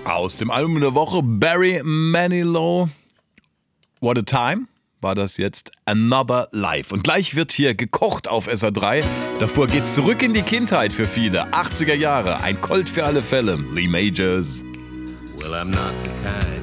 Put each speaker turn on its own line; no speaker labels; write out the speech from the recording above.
Aus dem Album der Woche Barry Manilow. What a Time war das jetzt. Another Life. Und gleich wird hier gekocht auf SR3. Davor geht's zurück in die Kindheit für viele. 80er Jahre. Ein Colt für alle Fälle. Lee Majors.
Well, I'm not the kind